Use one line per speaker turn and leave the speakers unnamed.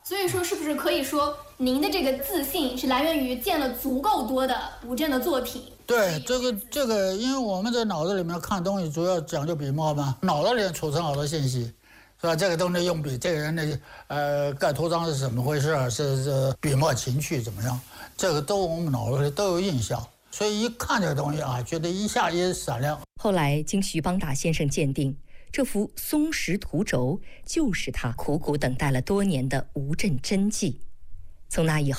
所以说，是不是可以说您的这个自信是来源于见了足够多的吴镇的作品？
对，这个，因为我们在脑子里面看东西主要讲究笔墨嘛，脑子里面储存好多信息，是吧？这个东西用笔，这个人的盖图章是怎么回事，是笔墨情趣怎么样，这个都我们脑子里都有印象，所以一看这个东西啊，觉得一下也闪亮。
后来经徐邦达先生鉴定，这幅松石图轴就是他苦苦等待了多年的吴镇真迹。从那以后